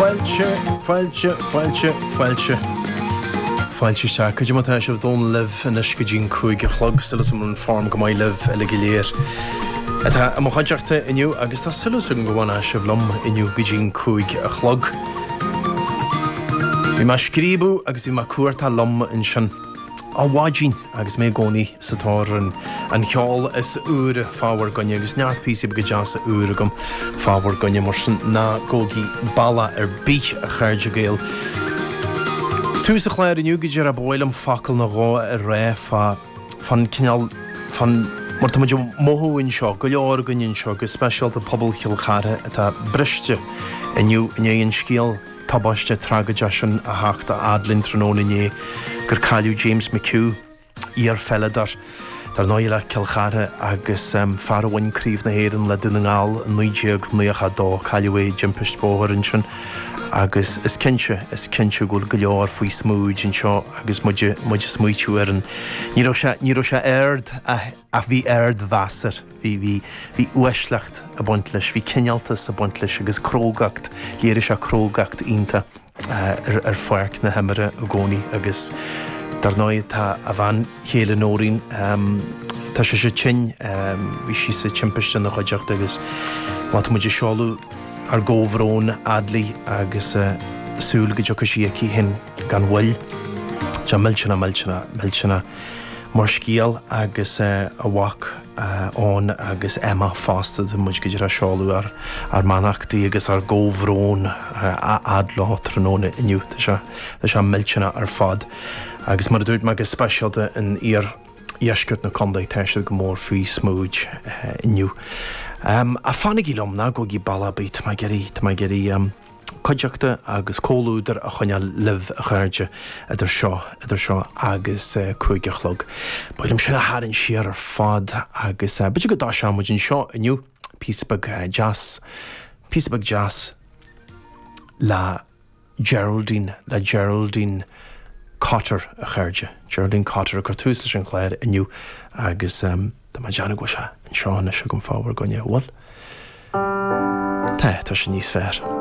Fáilte se chuide mátá sibh dón libh in isce dín chuig a chlog sulas an form go mai libh eile go léir. Tá am chateachta inniu agus tá sulas an go bhhaine sibh lom inniu go dín chuig a chlog. Bhí mar scríbú agus bhí mar cuairtá lom in sin á bháidín agus mé gcónaí satá an cheáil is úra fáhar gonne agus neartpíosa go deas úra gom fáhar gonne mar sin na gógaí balla bí a chairde géal. Tús a chléir inniu go dtíar a bhilm facail na rá a ré fan cineal fan mar táid móthúin seo go leor goninn seo go speisialt a pobl chiilchare atá briste inniu inéon scíal tabbaiste tragaide sin a theachta adlinn tróna inné gur caiú James McHugh ar felladar dar náile cilchare agus farhain críomh na héireann le duna ngáil an 1992 caiú é jimpist bóthar in sin agus is cinse go leor faoi smúid in seo agus muide smuitiú ar an ní sé aird a bhí aird bhasar hí uislecht a buint leis hí cinealtas a buint leis agus crógacht léir se crógacht ionta ar foiic na heimire a gcónaí agus dar náid tá a bhain chéile nóirín tá sé tin bhí si sa timpiste na chuideacht agus má muidir seáú ar ggóbhrón adlaí agus súil go deocha siaí hin gan bhfuil te milltena mar scíal agus a bhac ón agus Emma fásta muid go dtíar a seáú ar manachtaí agus ar ggóbhrón adlá tróna inniu Tá se milltena ar fad agus mar dúirt me go speisialta in ar iascairt na condaí teise go mór faoi smúid inniu. A fannig í lom ná go í ballabí tá geirí coideachta agus cóúidir a chuine libh a chuirde idir seo agus chuige chlog. Bailm sin a háann siar ar fad agus beidir go dá seamuid in seo inniu Peacebug jazz le Geraldine Cotter a chuirde. Geraldine Cotter a chuirtústa sin chléir inniu agus tá má deanna go se an seána se gom fáhar gonne bhil. Tá sin níos fearr.